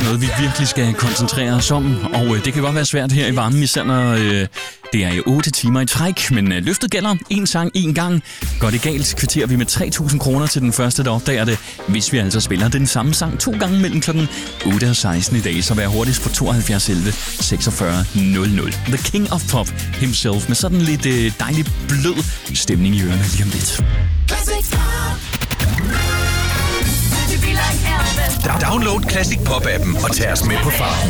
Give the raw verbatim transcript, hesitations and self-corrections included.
noget, vi virkelig skal koncentrere os om, og øh, det kan godt være svært her i varmen, især når øh, det er i otte timer i træk, men øh, løftet gælder en sang en gang. Går det galt, kvitterer vi med tre tusind kroner til den første, der opdager det, hvis vi altså spiller den samme sang to gange mellem klokken otte og seksten i dag, så vær hurtigst på tooghalvfjerds elleve seksogfyrre nul nul. The King of Pop himself, med sådan lidt øh, dejlig blød stemning i ørerne lige om lidt. Download Classic Pop-appen og tag os med på farten.